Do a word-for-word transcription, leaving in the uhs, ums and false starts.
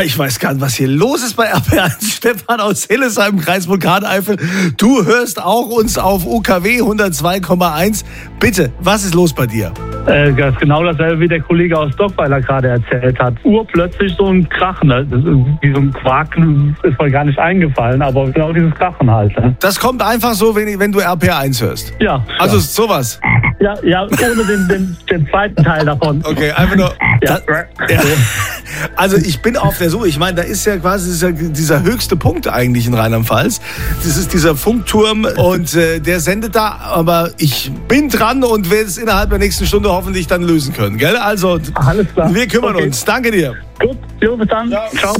Ja, ich weiß gar nicht, was hier los ist bei R P eins. Stefan aus Hillesheim, Kreis Vulkaneifel. Du hörst auch uns auf U K W hundertzwei Komma eins. Bitte, was ist los bei dir? Äh, das ist genau dasselbe, wie der Kollege aus Dockweiler gerade erzählt hat. Urplötzlich so ein Krachen, ne? Das ist wie so ein Quaken, ist mir gar nicht eingefallen, aber genau dieses Krachen halt. Ne? Das kommt einfach so, wenn, wenn du R P eins hörst? Ja. Also ja. sowas? Ja, ja, ohne den, den, den zweiten Teil davon. Okay, einfach nur... Ja. Da, ja. Also ich bin auf der Suche. Ich meine, da ist ja quasi dieser, dieser höchste Punkt eigentlich in Rheinland-Pfalz. Das ist dieser Funkturm und äh, der sendet da. Aber ich bin dran und werde es innerhalb der nächsten Stunde hoffentlich dann lösen können. Gell? Also, Alles klar. wir kümmern okay. uns. Danke dir. Gut, jo, bis dann. Ja. Ciao.